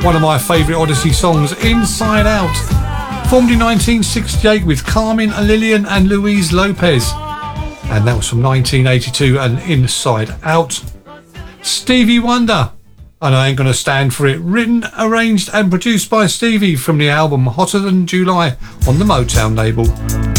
one of my favourite Odyssey songs, Inside Out. Formed in 1968 with Carmen Lillian and Luis Lopez. And that was from 1982 and Inside Out. Stevie Wonder, and I Ain't Gonna Stand For It, written, arranged and produced by Stevie from the album Hotter Than July on the Motown label.